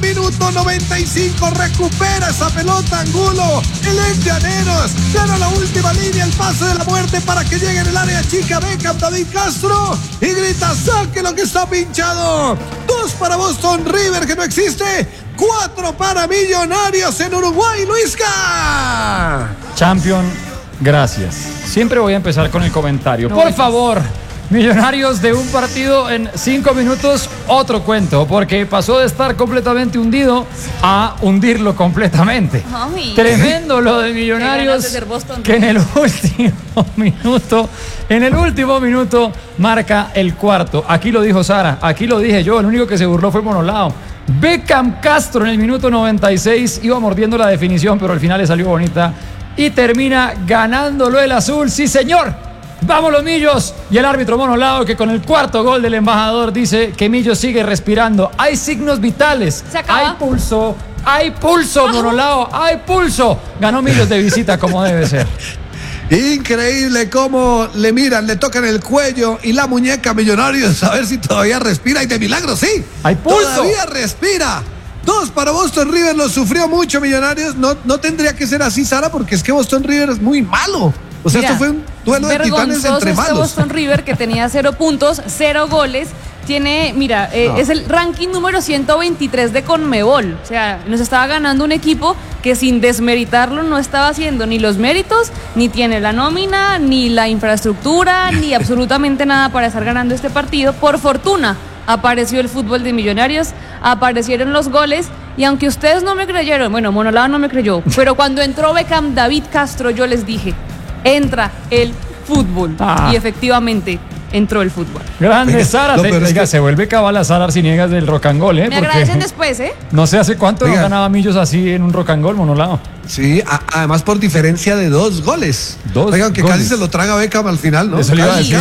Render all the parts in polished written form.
minuto 95, recupera esa pelota Angulo, el ex Llaneros, gana la última línea, el pase de la muerte para que llegue en el área chica Beckham, David Castro, y grita, saque lo que está pinchado. 2 para Boston River, que no existe, 4 para Millonarios en Uruguay, Luisca. Champion, gracias. Siempre voy a empezar con el comentario. Por favor, Millonarios de un partido en 5 minutos, otro cuento, porque pasó de estar completamente hundido a hundirlo completamente. Ay. Tremendo lo de Millonarios, que en el último minuto marca el cuarto. Aquí lo dijo Sara, aquí lo dije yo, el único que se burló fue Monolao. Beckham Castro en el minuto 96 iba mordiendo la definición, pero al final le salió bonita y termina ganándolo el azul. Sí, señor. Vamos los Millos. Y el árbitro Monolao, que con el cuarto gol del embajador dice que Millos sigue respirando. Hay signos vitales. Hay pulso, Monolao, hay pulso. Ganó Millos de visita como debe ser. Increíble cómo le miran, le tocan el cuello y la muñeca Millonarios a ver si todavía respira, y de milagro sí. Hay pulso. Todavía respira. 2 para Boston River, lo sufrió mucho Millonarios. No tendría que ser así, Sara, porque es que Boston River es muy malo. O sea, mira, esto fue un duelo de titanes entre malos. Boston River, que tenía 0 puntos, 0 goles, tiene, mira, es el ranking número 123 de Conmebol. O sea, nos estaba ganando un equipo que, sin desmeritarlo, no estaba haciendo ni los méritos, ni tiene la nómina, ni la infraestructura, ni absolutamente nada para estar ganando este partido. Por fortuna, apareció el fútbol de Millonarios, aparecieron los goles, y aunque ustedes no me creyeron, bueno, Monolao no me creyó, pero cuando entró Beckham, David Castro, yo les dije, entra el fútbol. Y efectivamente entró el fútbol. Grande Sara, se vuelve cabala Sara Arciniegas del rock and roll, me agradecen después, no sé hace cuánto no ganaba Millos así en un rock and roll, Monolao. Sí, además por diferencia de 2 goles. Oigan, que casi se lo traga Beckham al final, ¿no? Eso le iba a decir,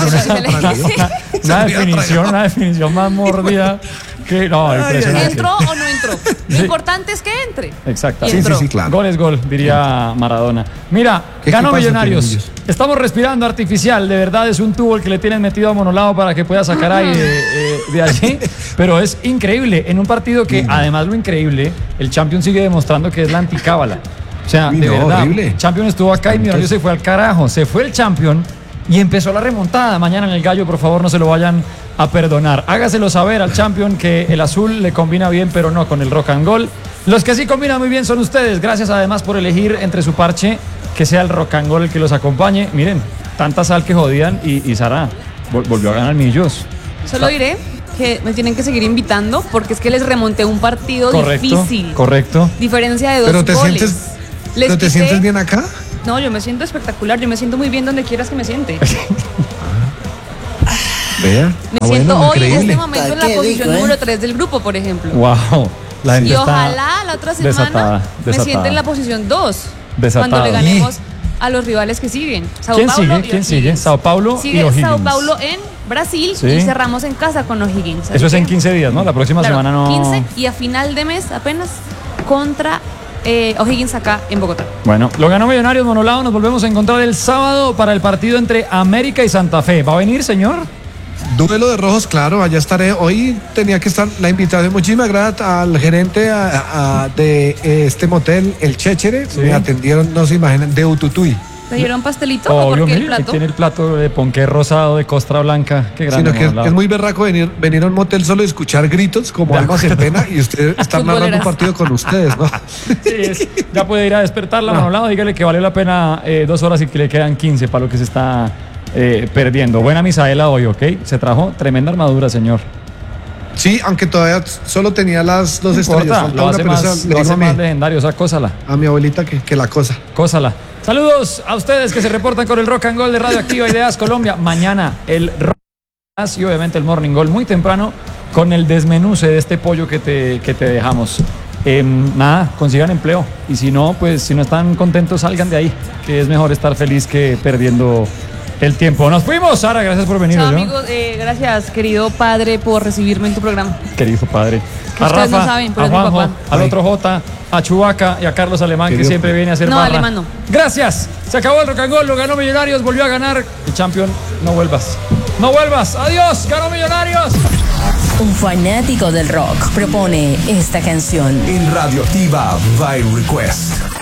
una definición más mordida. Que no, impresionante. ¿Entró o no entró? Lo importante es que entre. Exacto. Sí, claro. Gol es gol, diría Maradona. Mira, ganó Millonarios. Estamos respirando artificial. De verdad es un tubo el que le tienen metido a Monolao para que pueda sacar aire de allí. Pero es increíble. En un partido que, además, lo increíble, el Champion sigue demostrando que es la anticábala. O sea, de verdad, horrible. Champion estuvo acá y Millonarios se fue al carajo. Se fue el Champion y empezó la remontada. Mañana en el Gallo, por favor, no se lo vayan a perdonar. Hágaselo saber al Champion que el azul le combina bien, pero no con el rock and roll. Los que sí combinan muy bien son ustedes. Gracias además por elegir entre su parche que sea el rock and roll el que los acompañe. Miren, tanta sal que jodían y Sara volvió a ganar Millos. Solo diré que me tienen que seguir invitando porque es que les remonté un partido difícil. Correcto. Diferencia de 2 goles. ¿Pero te sientes bien acá? No, yo me siento espectacular. Yo me siento muy bien donde quieras que me siente. Vea. Me siento hoy en este momento en la posición número 3 del grupo, por ejemplo. Wow. Y ojalá la otra semana me siente en la posición 2 cuando le ganemos a los rivales que siguen. ¿Quién sigue? Sao Paulo y O'Higgins. Sao Paulo en Brasil y cerramos en casa con O'Higgins. Eso es en 15 días, ¿no? La próxima semana no. 15 y a final de mes apenas contra O'Higgins acá en Bogotá. Bueno, lo ganó Millonarios, Monolao. Nos volvemos a encontrar el sábado para el partido entre América y Santa Fe. ¿Va a venir, señor? Duelo de rojos, claro, allá estaré. Hoy tenía que estar la invitación. Muchísimas gracias al gerente de este motel, el Chéchere. Sí. Me atendieron, no se imaginan, de Ututuy. ¿Te dieron pastelito o por qué el plato? Tiene el plato de ponqué rosado de costra blanca. Qué grande. Sino que es muy berraco venir a un motel solo y escuchar gritos como almas en pena y usted está narrando un partido con ustedes, ¿no? Sí, ya puede ir a despertarla, Manolao. Dígale que vale la pena 2 horas y que le quedan 15 para lo que se está perdiendo. Buena misaela hoy, ¿ok? Se trajo tremenda armadura, señor. Sí, aunque todavía solo tenía las 2 estrellas. Lo hace más legendario, o sea, cósala. A mi abuelita que la cosa. Cósala. Saludos a ustedes que se reportan con el Rock and Roll de Radioactiva Ideas Colombia. Mañana el Rock y obviamente el Morning Goal muy temprano con el desmenuce de este pollo que te dejamos. Nada, consigan empleo y si no, pues si no están contentos salgan de ahí, que es mejor estar feliz que perdiendo el tiempo. Nos fuimos, Sara, gracias por venir. Chao, amigos, gracias, querido padre, por recibirme en tu programa. Querido padre. Que a Rafa, no saben, pero a Juanjo, al otro J, a Chubaca y a Carlos Alemán, querido, que siempre viene a hacer barra. Alemán no. Gracias, se acabó el Rock and Roll, lo ganó Millonarios, volvió a ganar el Champion. No vuelvas, adiós, ganó Millonarios. un fanático del rock, propone esta canción en Radioactiva by Request.